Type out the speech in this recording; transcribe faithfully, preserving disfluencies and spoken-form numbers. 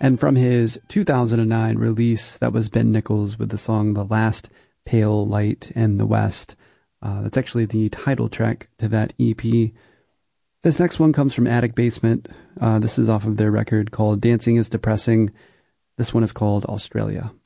And from his two thousand nine release, that was Ben Nichols with the song The Last Pale Light in the West. Uh, that's actually the title track to that E P. This next one comes from Attic Basement. Uh, this is off of their record called Dancing is Depressing. This one is called Australia.